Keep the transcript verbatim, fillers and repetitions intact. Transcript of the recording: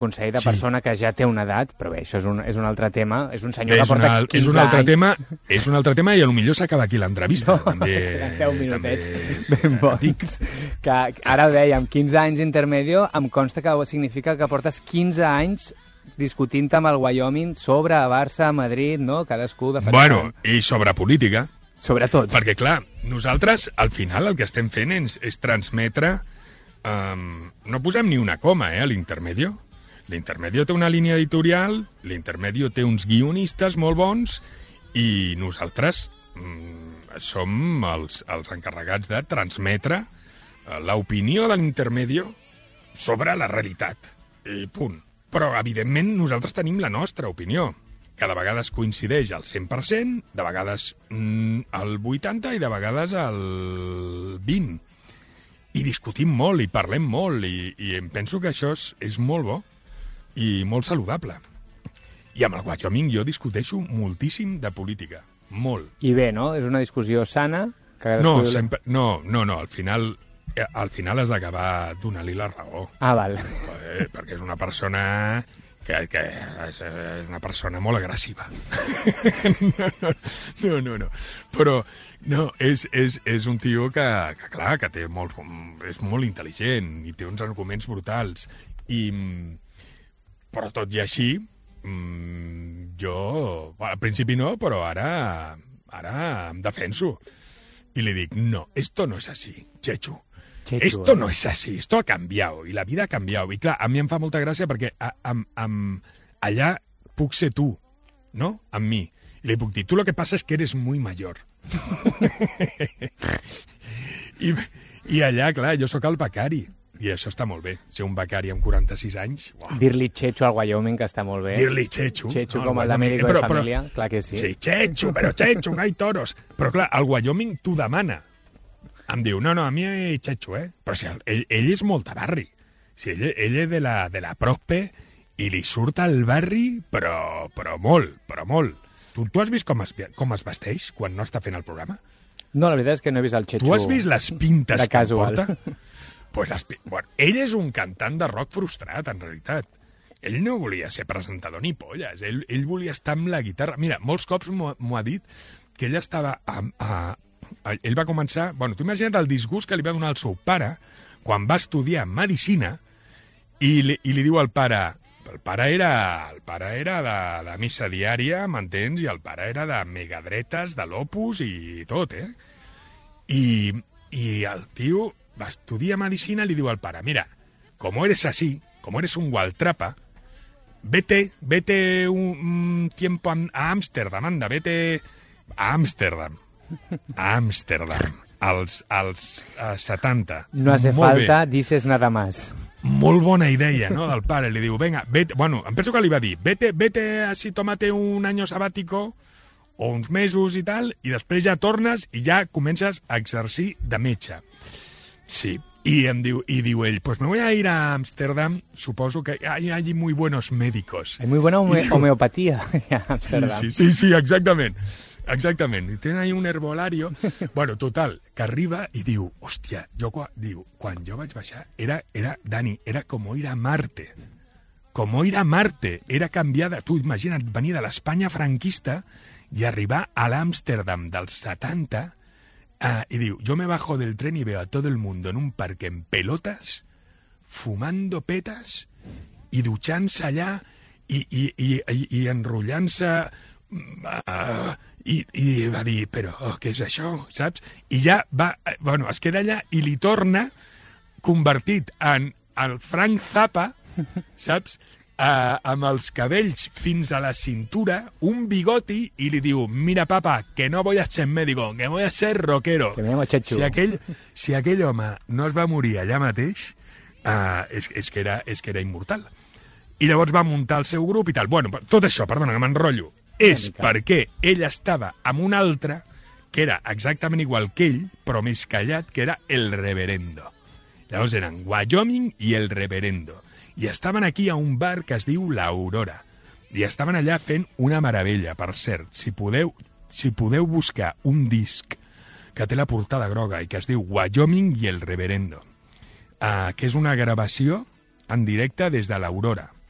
consell de Sí. persona que ja té una edat, però bé, això és un, és un altre tema. És un senyor És, que porta una, quinze és un altre anys. tema, és un altre tema i potser s'acaba aquí l'entrevista. No, també, deu minutets també, ben bons. dic. Que ara ho dèiem, quinze anys intermedio, em consta que significa que portes quinze anys discutint amb el Wyoming sobre Barça, Madrid, no? Cadascú defensant. Bueno, i sobre política. Sobretot. Perquè, clar, nosaltres, al final, el que estem fent és, és transmetre... Um, no posem ni una coma, eh, a l'intermedio. L'intermedio té una línia editorial, l'intermedio té uns guionistes molt bons i nosaltres mm, som els, els encarregats de transmetre uh, l'opinió de l'intermedio sobre la realitat. I punt. Però, evidentment, nosaltres tenim la nostra opinió, que de vegades coincideix al cent per cent, de vegades mm, al vuitanta per cent i de vegades al vint per cent. I discutim molt, i parlem molt, i, i em penso que això és, és molt bo i molt saludable. I amb el Wyoming jo discuteixo moltíssim de política, molt. I bé, no? És una discussió sana. Que No, cadascú- sempre, no, no, no, al final, eh, al final has d'acabar donant-li la raó. Ah, val. Eh, perquè és una persona que, que és una persona molt agressiva. no, no, no, no, no. Però no, és, és, és un tio que, que clar, que té molt, és molt intel·ligent i té uns arguments brutals. I, però tot i així, mm, jo, al principi no, però ara, ara em defenso. I li dic, no, esto no es así, Chechu. Chechu, Esto eh? no es así, esto ha cambiado, i la vida ha canviat. I clar, a mi em fa molta gràcia perquè a, a, a, allà puc ser tu, no?, amb mi. I li puc dir, tu lo que pasa es que eres muy mayor. I, I allà, clar, jo sóc el becari. I això està molt bé, ser un becari amb quaranta-sis anys. Uau. Dir-li Chechu al Wyoming, que està molt bé. Dir-li Chechu. Chechu no, com al el de Wyoming. médico Però- de però- família, clar que sí. Sí, Chechu, però Chechu, que hay toros. Però clar, el Wyoming t'ho demana. Em diu, no, no, a mi Chechu, eh? Però si el, ell, ell és molt de barri. Si ell, ell és de la, de la Prospe i li surt al barri, però, però molt, però molt. Tu, tu has vist com es, com es vesteix quan no està fent el programa? No, la veritat és que no he vist el Chechu. Tu has vist les pintes de que em casual. porta? Pues les, pi- bueno, ell és un cantant de rock frustrat, en realitat. Ell no volia ser presentador ni polles. Ell, ell volia estar amb la guitarra. Mira, molts cops m'ho m'ho ha dit que ell estava... A, a, a, ell va començar... Bueno, tu imagina't el disgust que li va donar el seu pare quan va estudiar medicina i li, i li diu al pare... El pare era, el pare era de, de missa diària, m'entens? I el pare era de megadretes, de l'Opus i tot, eh? I, I el tio va estudiar medicina i li diu al pare, mira, como eres así, como eres un gualtrapa, vete, vete un, un tiempo a Ámsterdam, anda, vete a Ámsterdam, a Ámsterdam, als, als uh, setanta. No hace Molt falta, bé. dices nada más. Molt bona idea, no?, del pare. Li diu, venga, vete... Bueno, em penso que li va dir, vete, vete así, tómate un año sabático o uns mesos i tal, i després ja tornes i ja comences a exercir de metge. Sí, y, em diu, y diu ell, pues me voy a ir a Ámsterdam, suposo que hay allí muy buenos médicos. Hay muy buena home- diu- homeopatía a Amsterdam. Sí, sí, sí, sí, exactament. Exactament. I tenen ahí un herbolario. Bueno, total, que arriba i diu, hòstia, jo quan, diu, quan jo vaig baixar, era, era, Dani, era com ir a Marte. Com ir a Marte. Era canviada. Tu imagina't venir de l'Espanya franquista i arribar a l'Amsterdam dels setanta ah, y diu, yo me bajo del tren y veo a todo el mundo en un parque en pelotas, fumando petas i duchant-se allà i, i, i, i, i enrotllant-se uh, i, i va dir, però oh, què és això, saps? I ja va, eh, bueno, es queda allà i li torna convertit en el Frank Zappa, saps? Uh, amb els cabells fins a la cintura, un bigoti, i li diu, mira, papa, que no voy a ser médico, que voy a ser rockero. Que me llamo Chechu. Si aquell, si aquell home no es va morir allà mateix, uh, és, és, que era, és que era immortal. I llavors va muntar el seu grup i tal. Bueno, tot això, perdona, que m'enrotllo, és mica. perquè ell estava amb un altre que era exactament igual que ell, però més callat, que era el reverendo. Llavors eren Wyoming i el reverendo. I estaven aquí a un bar que es diu l'Aurora. I estaven allà fent una meravella, per cert. Si podeu, si podeu buscar un disc que té la portada groga i que es diu Wyoming i el reverendo, uh, que és una gravació en directe des de l'Aurora.